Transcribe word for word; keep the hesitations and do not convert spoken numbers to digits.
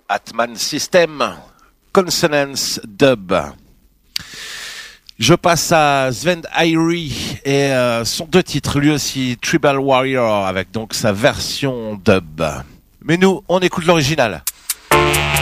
Atman System, Consonance Dub. Je passe à Sven Irie et euh, son deux titres, lui aussi, Tribal Warrior, avec donc sa version dub. Mais nous, on écoute l'original.